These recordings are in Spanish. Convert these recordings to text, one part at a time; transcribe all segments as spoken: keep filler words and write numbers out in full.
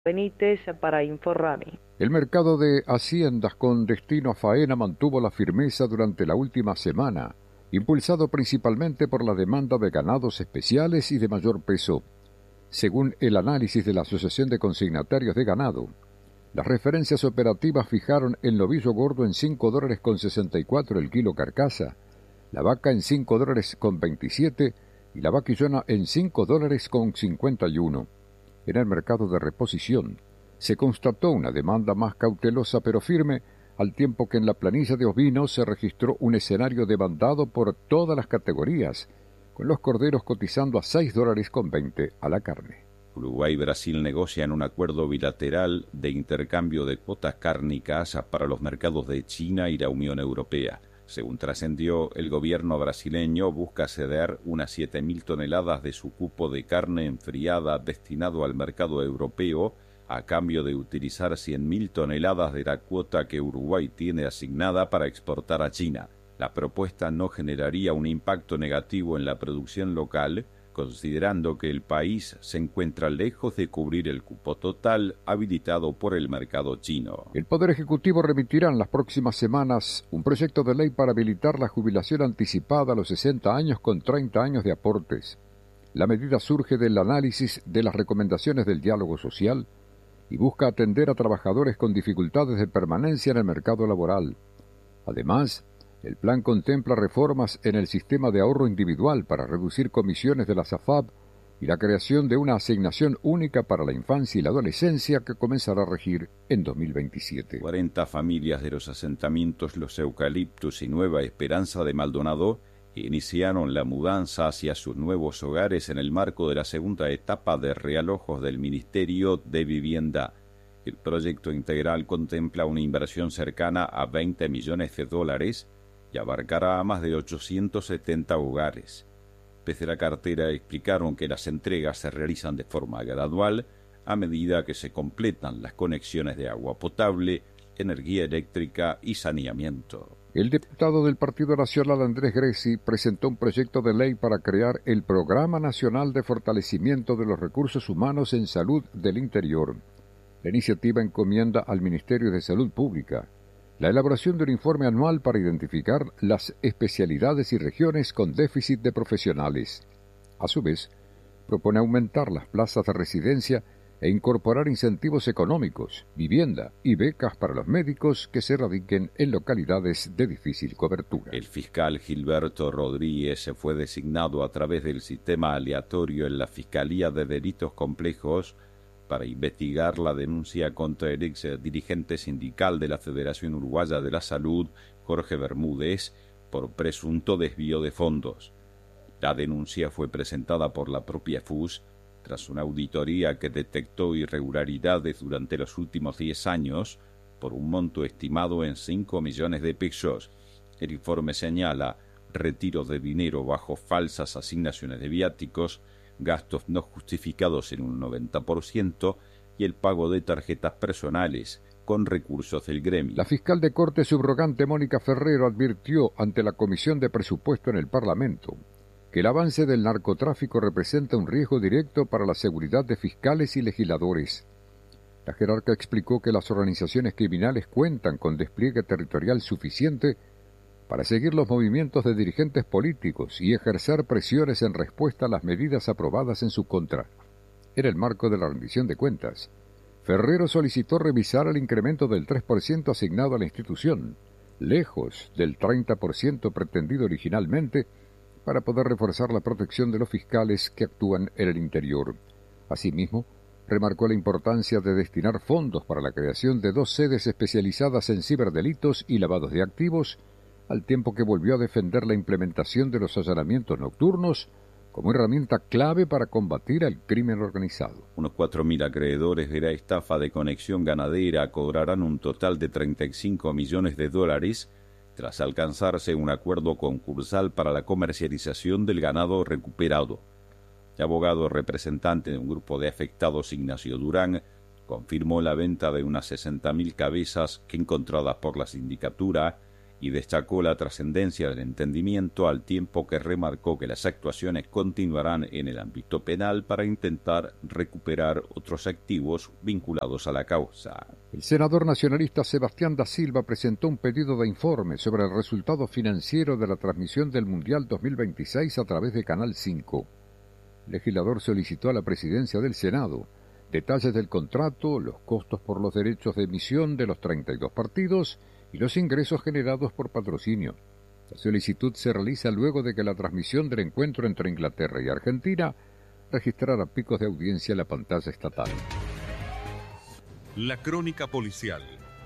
Benítez para InfoRami. El mercado de haciendas con destino a faena mantuvo la firmeza durante la última semana, impulsado principalmente por la demanda de ganados especiales y de mayor peso. Según el análisis de la Asociación de Consignatarios de Ganado, las referencias operativas fijaron el novillo gordo en cinco dólares con sesenta y cuatro el kilo carcasa, la vaca en cinco dólares con veintisiete y la vaquillona en cinco dólares con cincuenta y uno. En el mercado de reposición se constató una demanda más cautelosa pero firme, al tiempo que en la planilla de ovinos se registró un escenario demandado por todas las categorías, con los corderos cotizando a seis dólares con veinte a la carne. Uruguay y Brasil negocian un acuerdo bilateral de intercambio de cuotas cárnicas para los mercados de China y la Unión Europea. Según trascendió, el gobierno brasileño busca ceder unas siete mil toneladas de su cupo de carne enfriada destinado al mercado europeo a cambio de utilizar cien mil toneladas de la cuota que Uruguay tiene asignada para exportar a China. La propuesta no generaría un impacto negativo en la producción local, considerando que el país se encuentra lejos de cubrir el cupo total habilitado por el mercado chino. El Poder Ejecutivo remitirá en las próximas semanas un proyecto de ley para habilitar la jubilación anticipada a los sesenta años con treinta años de aportes. La medida surge del análisis de las recomendaciones del diálogo social y busca atender a trabajadores con dificultades de permanencia en el mercado laboral. Además, el plan contempla reformas en el sistema de ahorro individual para reducir comisiones de la SAFAP y la creación de una asignación única para la infancia y la adolescencia que comenzará a regir en dos mil veintisiete. cuarenta familias de los asentamientos Los Eucaliptus y Nueva Esperanza de Maldonado iniciaron la mudanza hacia sus nuevos hogares en el marco de la segunda etapa de realojos del Ministerio de Vivienda. El proyecto integral contempla una inversión cercana a veinte millones de dólares y abarcará a más de ochocientos setenta hogares. Desde la cartera explicaron que las entregas se realizan de forma gradual a medida que se completan las conexiones de agua potable, energía eléctrica y saneamiento. El diputado del Partido Nacional Andrés Greci presentó un proyecto de ley para crear el Programa Nacional de Fortalecimiento de los Recursos Humanos en Salud del Interior. La iniciativa encomienda al Ministerio de Salud Pública la elaboración de un informe anual para identificar las especialidades y regiones con déficit de profesionales. A su vez, propone aumentar las plazas de residencia e incorporar incentivos económicos, vivienda y becas para los médicos que se radiquen en localidades de difícil cobertura. El fiscal Gilberto Rodríguez fue designado a través del sistema aleatorio en la Fiscalía de Delitos Complejos para investigar la denuncia contra el ex dirigente sindical de la Federación Uruguaya de la Salud, Jorge Bermúdez, por presunto desvío de fondos. La denuncia fue presentada por la propia F U S tras una auditoría que detectó irregularidades durante los últimos diez años por un monto estimado en cinco millones de pesos. El informe señala retiro de dinero bajo falsas asignaciones de viáticos, gastos no justificados en un noventa por ciento y el pago de tarjetas personales con recursos del gremio. La fiscal de corte subrogante Mónica Ferrero advirtió ante la Comisión de Presupuesto en el Parlamento que el avance del narcotráfico representa un riesgo directo para la seguridad de fiscales y legisladores. La jerarca explicó que las organizaciones criminales cuentan con despliegue territorial suficiente para seguir los movimientos de dirigentes políticos y ejercer presiones en respuesta a las medidas aprobadas en su contra. En el marco de la rendición de cuentas, Ferrero solicitó revisar el incremento del tres por ciento asignado a la institución, lejos del treinta por ciento pretendido originalmente, para poder reforzar la protección de los fiscales que actúan en el interior. Asimismo, remarcó la importancia de destinar fondos para la creación de dos sedes especializadas en ciberdelitos y lavados de activos, al tiempo que volvió a defender la implementación de los allanamientos nocturnos como herramienta clave para combatir al crimen organizado. Unos cuatro mil acreedores de la estafa de Conexión Ganadera cobrarán un total de treinta y cinco millones de dólares tras alcanzarse un acuerdo concursal para la comercialización del ganado recuperado. El abogado representante de un grupo de afectados, Ignacio Durán, confirmó la venta de unas sesenta mil cabezas que, encontradas por la sindicatura, y destacó la trascendencia del entendimiento al tiempo que remarcó que las actuaciones continuarán en el ámbito penal para intentar recuperar otros activos vinculados a la causa. El senador nacionalista Sebastián da Silva presentó un pedido de informe sobre el resultado financiero de la transmisión del Mundial dos mil veintiséis a través de Canal cinco. El legislador solicitó a la presidencia del Senado detalles del contrato, los costos por los derechos de emisión de los treinta y dos partidos y los ingresos generados por patrocinio. La solicitud se realiza luego de que la transmisión del encuentro entre Inglaterra y Argentina registrara picos de audiencia en la pantalla estatal. La crónica policial.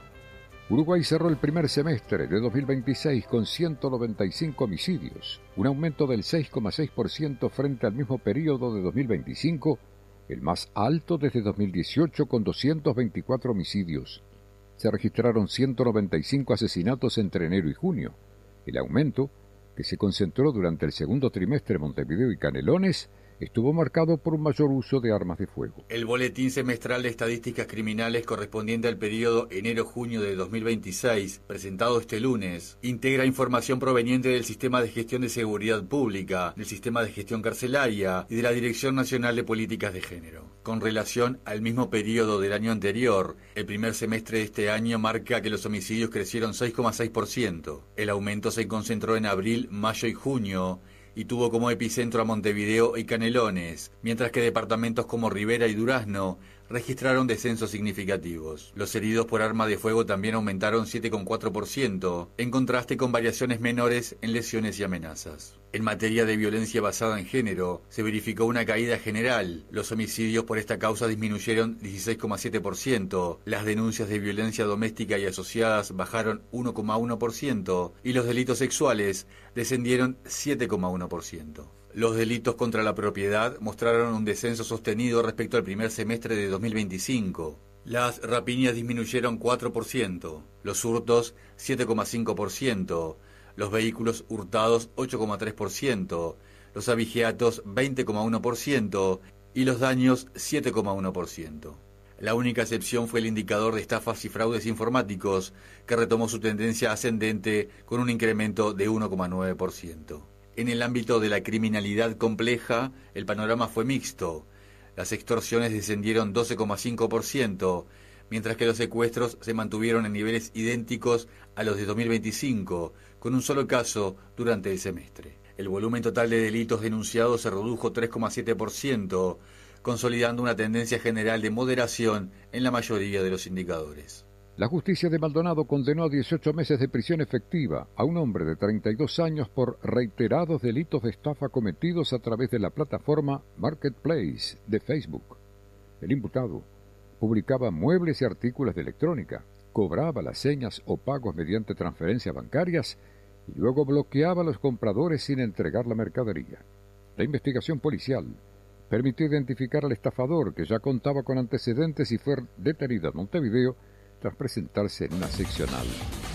Uruguay cerró el primer semestre de dos mil veintiséis con ciento noventa y cinco homicidios, un aumento del seis coma seis por ciento frente al mismo periodo de dos mil veinticinco, el más alto desde dos mil dieciocho con doscientos veinticuatro homicidios. Se registraron ciento noventa y cinco asesinatos entre enero y junio. El aumento, que se concentró durante el segundo trimestre en Montevideo y Canelones, estuvo marcado por un mayor uso de armas de fuego. El Boletín Semestral de Estadísticas Criminales correspondiente al periodo enero-junio de dos mil veintiséis, presentado este lunes, integra información proveniente del Sistema de Gestión de Seguridad Pública, del Sistema de Gestión Carcelaria y de la Dirección Nacional de Políticas de Género. Con relación al mismo periodo del año anterior, el primer semestre de este año marca que los homicidios crecieron seis coma seis por ciento. El aumento se concentró en abril, mayo y junio, y tuvo como epicentro a Montevideo y Canelones, mientras que departamentos como Rivera y Durazno registraron descensos significativos. Los heridos por arma de fuego también aumentaron siete coma cuatro por ciento, en contraste con variaciones menores en lesiones y amenazas. En materia de violencia basada en género, se verificó una caída general. Los homicidios por esta causa disminuyeron dieciséis coma siete por ciento, las denuncias de violencia doméstica y asociadas bajaron uno coma uno por ciento y los delitos sexuales descendieron siete coma uno por ciento. Los delitos contra la propiedad mostraron un descenso sostenido respecto al primer semestre de dos mil veinticinco. Las rapiñas disminuyeron cuatro por ciento, los hurtos siete coma cinco por ciento, los vehículos hurtados ocho coma tres por ciento, los abigeatos veinte coma uno por ciento y los daños siete coma uno por ciento. La única excepción fue el indicador de estafas y fraudes informáticos, que retomó su tendencia ascendente con un incremento de uno coma nueve por ciento. En el ámbito de la criminalidad compleja, el panorama fue mixto. Las extorsiones descendieron doce coma cinco por ciento, mientras que los secuestros se mantuvieron en niveles idénticos a los de dos mil veinticinco, con un solo caso durante el semestre. El volumen total de delitos denunciados se redujo tres coma siete por ciento, consolidando una tendencia general de moderación en la mayoría de los indicadores. La justicia de Maldonado condenó a dieciocho meses de prisión efectiva a un hombre de treinta y dos años por reiterados delitos de estafa cometidos a través de la plataforma Marketplace de Facebook. El imputado publicaba muebles y artículos de electrónica, cobraba las señas o pagos mediante transferencias bancarias y luego bloqueaba a los compradores sin entregar la mercadería. La investigación policial permitió identificar al estafador, que ya contaba con antecedentes y fue detenido en Montevideo tras presentarse en una seccional.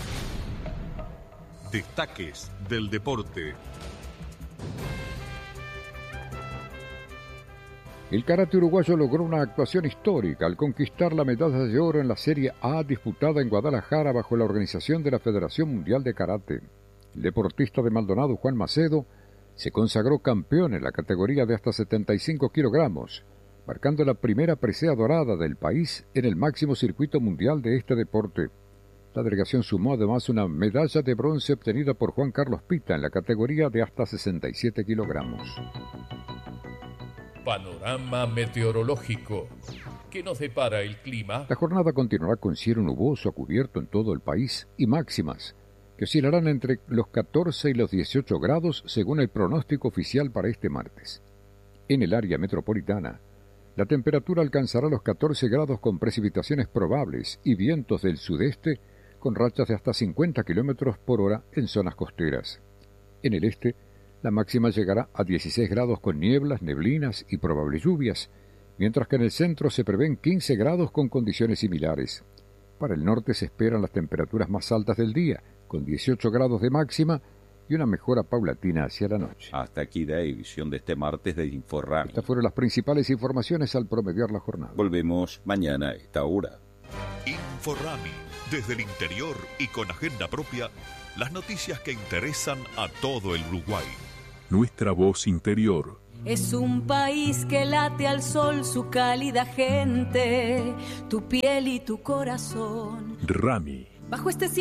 Destaques del deporte. El karate uruguayo logró una actuación histórica al conquistar la medalla de oro en la Serie A disputada en Guadalajara bajo la organización de la Federación Mundial de Karate. El deportista de Maldonado, Juan Macedo, se consagró campeón en la categoría de hasta setenta y cinco kilogramos, marcando la primera presea dorada del país en el máximo circuito mundial de este deporte. La delegación sumó además una medalla de bronce obtenida por Juan Carlos Pita en la categoría de hasta sesenta y siete kilogramos. Panorama meteorológico. ¿Qué nos depara el clima? La jornada continuará con cielo nuboso a cubierto en todo el país y máximas que oscilarán entre los catorce y los dieciocho grados según el pronóstico oficial para este martes. En el área metropolitana, la temperatura alcanzará los catorce grados con precipitaciones probables y vientos del sudeste con rachas de hasta cincuenta kilómetros por hora en zonas costeras. En el este, la máxima llegará a dieciséis grados con nieblas, neblinas y probables lluvias, mientras que en el centro se prevén quince grados con condiciones similares. Para el norte se esperan las temperaturas más altas del día, con dieciocho grados de máxima y una mejora paulatina hacia la noche. Hasta aquí la edición de este martes de Inforrami. Estas fueron las principales informaciones al promediar la jornada. Volvemos mañana a esta hora. Inforrami, desde el interior y con agenda propia, las noticias que interesan a todo el Uruguay. Nuestra voz interior. Es un país que late al sol su cálida gente, tu piel y tu corazón. Rami. Bajo este cielo